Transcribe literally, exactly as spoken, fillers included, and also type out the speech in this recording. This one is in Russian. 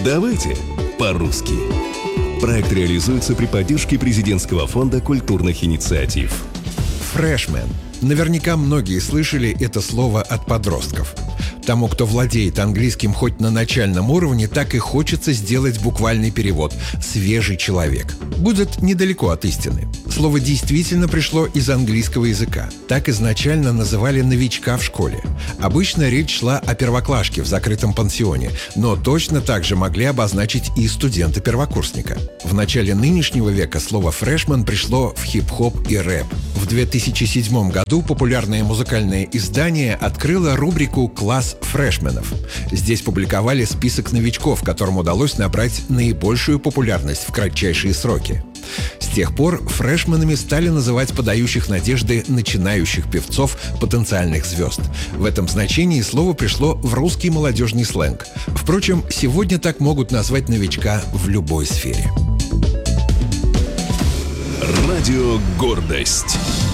Давайте по-русски. Проект реализуется при поддержке Президентского фонда культурных инициатив. Фрешмен. Наверняка многие слышали это слово от подростков. Тому, кто владеет английским хоть на начальном уровне, так и хочется сделать буквальный перевод «свежий человек». Будет недалеко от истины. Слово действительно пришло из английского языка. Так изначально называли новичка в школе. Обычно речь шла о первоклашке в закрытом пансионе, но точно так же могли обозначить и студента-первокурсника. В начале нынешнего века слово «фрешмен» пришло в хип-хоп и рэп. В две тысячи седьмом году популярное музыкальное издание открыло рубрику «Класс фрешменов». Здесь публиковали список новичков, которым удалось набрать наибольшую популярность в кратчайшие сроки. С тех пор фрешменами стали называть подающих надежды начинающих певцов, потенциальных звезд. В этом значении слово пришло в русский молодежный сленг. Впрочем, сегодня так могут назвать новичка в любой сфере. Радио «Гордость».